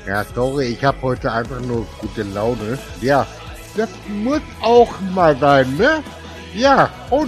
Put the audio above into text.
Ja, sorry, ich habe heute einfach nur gute Laune. Ja, das muss auch mal sein, ne? Ja, und